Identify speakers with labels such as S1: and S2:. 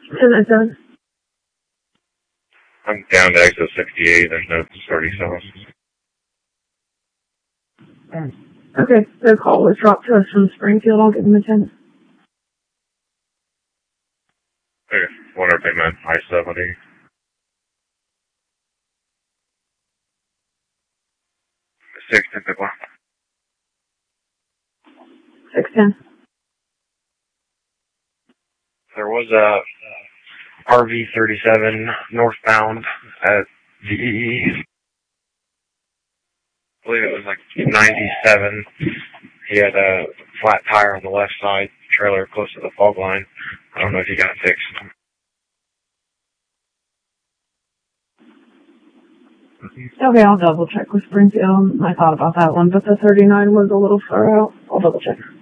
S1: And it says?
S2: I'm down to exit 68. There's no 37.
S1: Okay, their call was dropped to us from Springfield. I'll give them a 10.
S2: Okay, wonder if they meant I-70. 6 typical.
S1: 610.
S2: There was a RV-37 northbound at the, I believe it was like 97. He had a flat tire on the left side, trailer close to the fog line. I don't know if he got it fixed.
S1: Okay, I'll double check with Springfield. I thought about that one, but the 39 was a little far out. I'll double check.